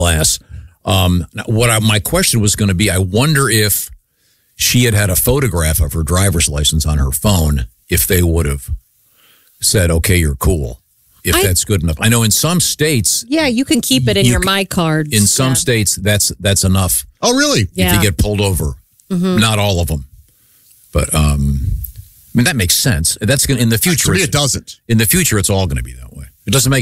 class. My question was going to be, I wonder if she had a photograph of her driver's license on her phone, if they would have said, okay, you're cool. If that's good enough. I know in some states. Yeah, you can keep it in your My Cards. In some states, that's enough. Oh, really? Yeah. If you get pulled over. Mm-hmm. Not all of them. But, I mean, that makes sense. That's going in the future. To me, it doesn't. In the future, it's all going to be that way. It doesn't make